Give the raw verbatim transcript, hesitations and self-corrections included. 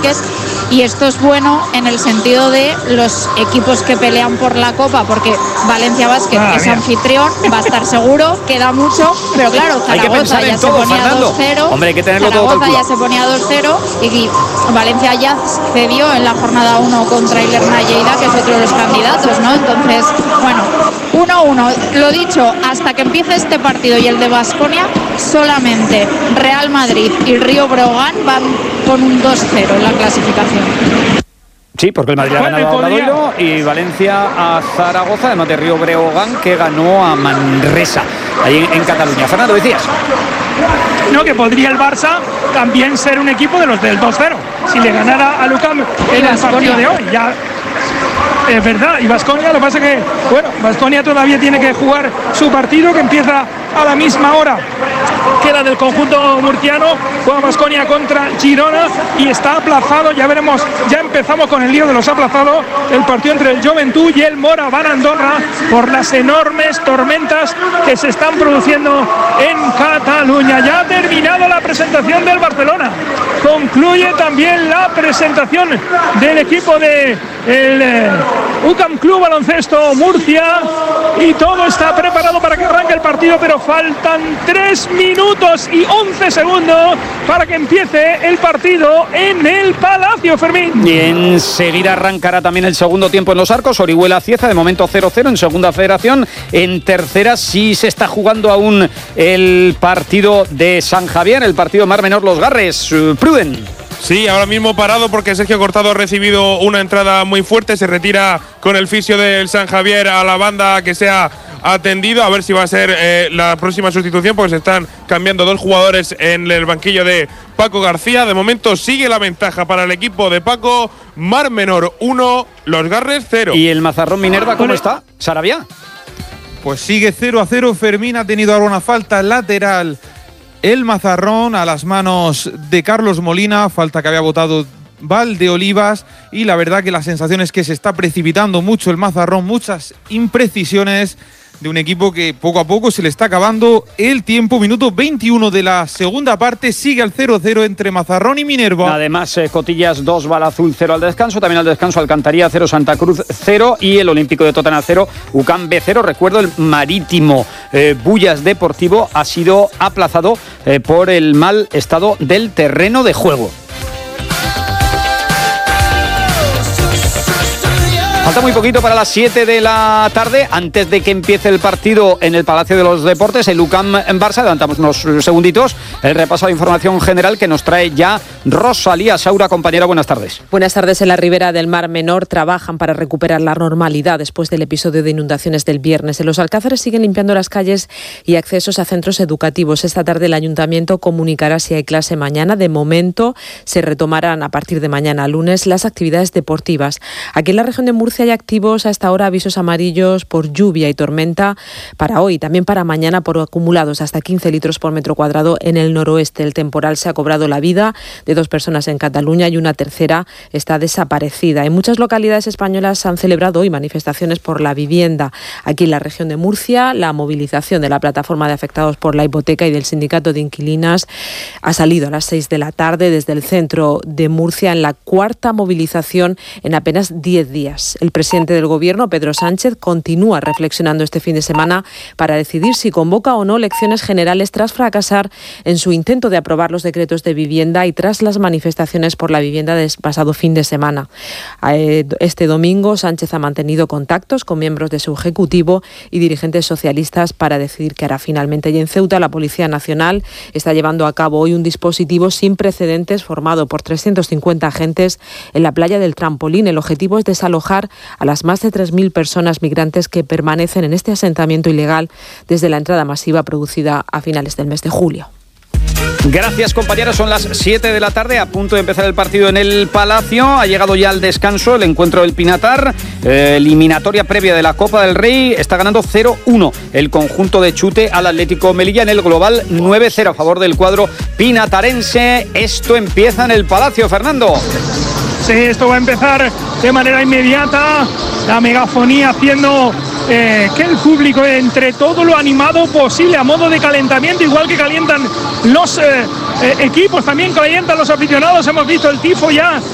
ataques, y esto es bueno en el sentido de los equipos que pelean por la Copa, porque Valencia Basket ah, es bien. anfitrión, va a estar seguro, queda mucho, pero claro, Zaragoza ya se ponía dos cero, Hombre, hay que tenerlo Zaragoza todo ya se ponía dos cero y Valencia ya cedió en la jornada uno contra el Lerna Lleida, que es otro de los candidatos, ¿no? Entonces, bueno, uno uno, lo dicho, hasta que empiece este partido y el de Baskonia, solamente Real Madrid y Río Breogán van con un dos cero en la clasificación. Sí, porque el Madrid ha ganado a Obradoiro y Valencia a Zaragoza, además de Río Breogán, que ganó a Manresa, ahí en, en Cataluña. Fernando, decías. No, que podría el Barça también ser un equipo de los del dos cero, si le ganara a Lucam en el partido de hoy. Ya es verdad, y Baskonia, lo que pasa que, bueno, Baskonia todavía tiene que jugar su partido, que empieza a la misma hora que era del conjunto murciano. Juega Baskonia contra Girona y está aplazado, ya veremos, ya empezamos con el lío de los aplazados, el partido entre el Joventut y el Moraván Andorra por las enormes tormentas que se están produciendo en Cataluña. Ya ha terminado la presentación del Barcelona, concluye también la presentación del equipo de el eh, U C A M Club Baloncesto Murcia, y todo está preparado para que arranque el partido, pero faltan tres minutos y once segundos para que empiece el partido en el Palacio, Fermín. Y enseguida arrancará también el segundo tiempo en Los Arcos. Orihuela Cieza, de momento cero cero en segunda federación. En tercera sí se está jugando aún el partido de San Javier, el partido Mar Menor Los Garres. Pruden. Sí, ahora mismo parado porque Sergio Cortado ha recibido una entrada muy fuerte. Se retira con el fisio del San Javier a la banda que se ha atendido. A ver si va a ser eh, la próxima sustitución, porque se están cambiando dos jugadores en el banquillo de Paco García. De momento sigue la ventaja para el equipo de Paco. Mar Menor uno, Los Garres cero. ¿Y el Mazarrón Minerva cómo está? ¿Sarabia? Pues sigue cero a cero. Fermín ha tenido ahora una falta lateral. El Mazarrón a las manos de Carlos Molina, falta que había votado Valdeolivas, y la verdad que la sensación es que se está precipitando mucho el Mazarrón, muchas imprecisiones de un equipo que poco a poco se le está acabando el tiempo. Minuto veintiuno de la segunda parte, sigue al cero cero entre Mazarrón y Minerva. Además, eh, Cotillas dos, Balazul cero al descanso, también al descanso Alcantarilla cero, Santa Cruz cero y el Olímpico de Totana cero, U C A M B cero. Recuerdo, el Marítimo eh, Bullas Deportivo ha sido aplazado eh, por el mal estado del terreno de juego. Falta muy poquito para las siete de la tarde, antes de que empiece el partido en el Palacio de los Deportes, el U C A M en Barça. Adelantamos unos segunditos el repaso de información general que nos trae ya Rosalía Saura. Compañera, buenas tardes. Buenas tardes. En la ribera del Mar Menor trabajan para recuperar la normalidad después del episodio de inundaciones del viernes. En los Alcázares siguen limpiando las calles y accesos a centros educativos. Esta tarde el Ayuntamiento comunicará si hay clase mañana. De momento se retomarán a partir de mañana lunes las actividades deportivas. Aquí en la región de Murcia hay activos hasta ahora avisos amarillos por lluvia y tormenta para hoy, también para mañana por acumulados hasta quince litros por metro cuadrado en el noroeste. El temporal se ha cobrado la vida de dos personas en Cataluña y una tercera está desaparecida. En muchas localidades españolas han celebrado hoy manifestaciones por la vivienda. Aquí en la región de Murcia, la movilización de la plataforma de afectados por la hipoteca y del sindicato de inquilinas ha salido a las seis de la tarde desde el centro de Murcia, en la cuarta movilización en apenas diez días. El presidente del Gobierno, Pedro Sánchez, continúa reflexionando este fin de semana para decidir si convoca o no elecciones generales tras fracasar en su intento de aprobar los decretos de vivienda y tras las manifestaciones por la vivienda del pasado fin de semana. Este domingo, Sánchez ha mantenido contactos con miembros de su ejecutivo y dirigentes socialistas para decidir qué hará finalmente. Y en Ceuta, la Policía Nacional está llevando a cabo hoy un dispositivo sin precedentes formado por trescientos cincuenta agentes en la playa del Trampolín. El objetivo es desalojar a las más de tres mil personas migrantes que permanecen en este asentamiento ilegal desde la entrada masiva producida a finales del mes de julio. Gracias, compañeros. Son las siete de la tarde, a punto de empezar el partido en el Palacio. Ha llegado ya al descanso el encuentro del Pinatar, eh, eliminatoria previa de la Copa del Rey. Está ganando cero uno el conjunto de Chute al Atlético Melilla en el global nueve cero a favor del cuadro pinatarense. Esto empieza en el Palacio, Fernando. Sí, esto va a empezar de manera inmediata, la megafonía haciendo eh, que el público entre todo lo animado posible a modo de calentamiento, igual que calientan los eh, eh, equipos, también calientan los aficionados. Hemos visto el tifo ya